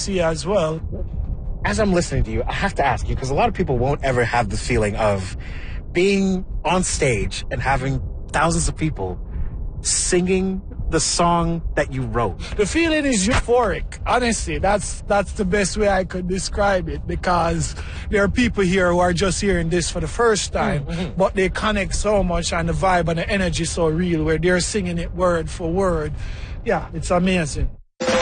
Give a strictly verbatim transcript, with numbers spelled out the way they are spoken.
see as well. As I'm listening to you, I have to ask you, because a lot of people won't ever have this feeling of being on stage and having thousands of people singing the song that you wrote. The feeling is euphoric. Honestly, that's that's the best way I could describe it, because there are people here who are just hearing this for the first time, mm-hmm. but they connect so much, and the vibe and the energy so real, where they're singing it word for word. Yeah, it's amazing.